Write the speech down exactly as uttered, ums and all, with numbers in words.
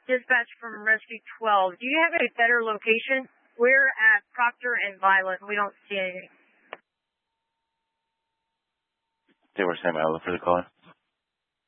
Dispatch from Rescue twelve. Do you have a better location? We're at Proctor and Violet. We don't see anything. They were saying, I'll look for the caller.